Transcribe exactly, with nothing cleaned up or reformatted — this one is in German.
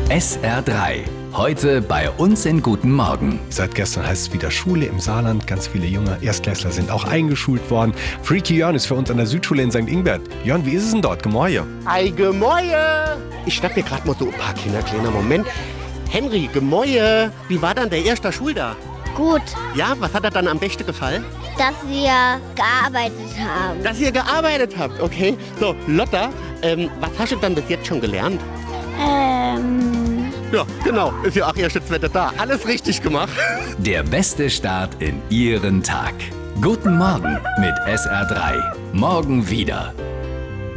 S R drei. Heute bei uns in Guten Morgen. Seit gestern heißt es wieder Schule im Saarland. Ganz viele junge Erstklässler sind auch eingeschult worden. Freaky Jörn ist für uns an der Südschule in Sankt Ingbert. Jörn, wie ist es denn dort? Gemäuer. Ei, Gemäuer! Ich schnapp mir gerade mal so ein paar Kinder, kleiner Moment. Henry, Gemäuer, wie war dann der erste Schultag? Gut, Ja, was hat dir dann am besten gefallen? dass wir gearbeitet haben. Dass ihr gearbeitet habt, okay. So, Lotta, ähm, was hast du dann bis jetzt schon gelernt? Ähm, Ja, genau, ist ja auch erste, zweite da. Alles richtig gemacht. Der beste Start in Ihren Tag. Guten Morgen mit S R drei. Morgen wieder.